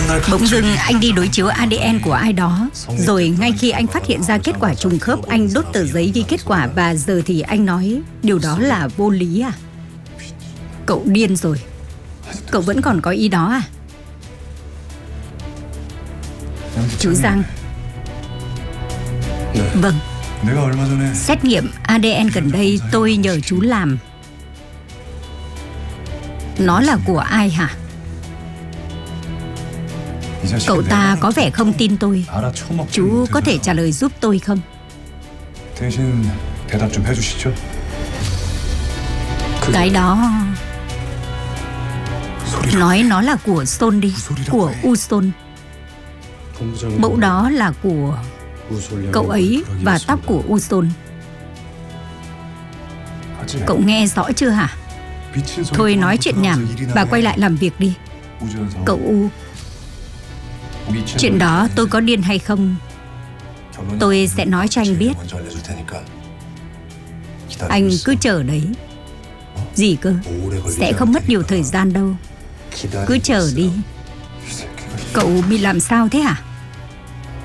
Bỗng dưng anh đi đối chiếu ADN của ai đó, rồi ngay khi anh phát hiện ra kết quả trùng khớp, anh đốt tờ giấy ghi kết quả, và giờ thì anh nói điều đó là vô lý à? Cậu điên rồi. Cậu vẫn còn có ý đó à? Chú Giang. Vâng. Xét nghiệm ADN gần đây tôi nhờ chú làm. Nó là của ai hả? Cậu ta có vẻ không tin tôi. Chú có thể trả lời giúp tôi không? Cái đó... Nói nó là của Son đi. Của Uson. Mẫu đó là của cậu ấy và tóc của Uson. Cậu nghe rõ chưa hả? Thôi nói chuyện nhảm, bà quay lại làm việc đi. Cậu U, chuyện đó tôi có điên hay không, tôi sẽ nói cho anh biết. Anh cứ chờ đấy. Gì cơ? Sẽ không mất nhiều thời gian đâu. Cứ chờ đi. Cậu bị làm sao thế hả?